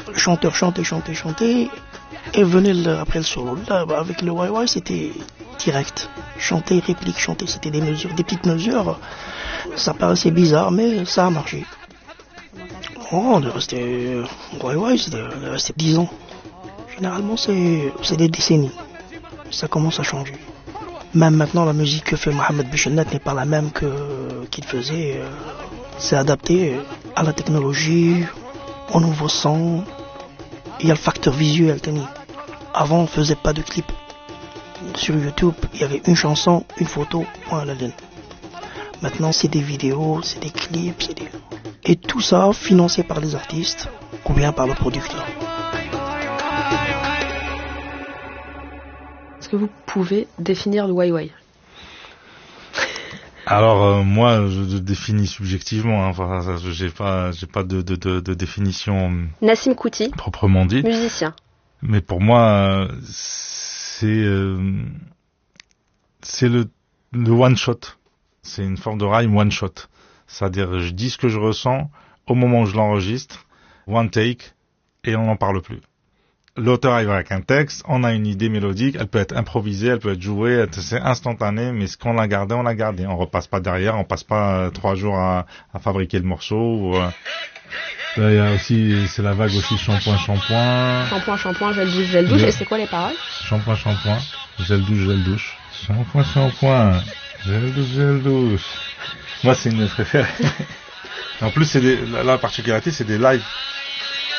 Le chanteur chantait, et venait après le solo. Là, avec le YY, c'était direct. Chanter, réplique, chanter, c'était des petites mesures. Ça paraissait bizarre, mais ça a marché. Oh, de rester YY, c'est de rester 10 ans. Généralement, c'est des décennies. Ça commence à changer. Même maintenant, la musique que fait Mohamed Bichennet n'est pas la même qu'il faisait. C'est adapté à la technologie, au nouveau son. Il y a le facteur visuel, Tani. Avant, on ne faisait pas de clip. Sur YouTube, il y avait une chanson, une photo, point à la ligne. Maintenant, c'est des vidéos, c'est des clips, Et tout ça financé par les artistes ou bien par le producteur. Est-ce que vous pouvez définir le YY? Alors moi, je définis subjectivement. Hein, enfin, j'ai pas de définition. Nassim Kouti, proprement dit. Musicien. Mais pour moi, c'est le one shot. C'est une forme de rhyme one shot. C'est-à-dire, je dis ce que je ressens au moment où je l'enregistre, one take, et on n'en parle plus. L'auteur arrive avec un texte, on a une idée mélodique, elle peut être improvisée, elle peut être jouée, c'est instantané, mais ce qu'on a gardé, on l'a gardé. On repasse pas derrière, on passe pas 3 jours à fabriquer le morceau. Ou, Là, il y a aussi, c'est la vague aussi shampoing. Shampoing, gel douche, et c'est quoi les paroles? Shampoing, gel douche. Shampoing, gel douche. Moi, c'est une préférée. En plus, la particularité, c'est des lives.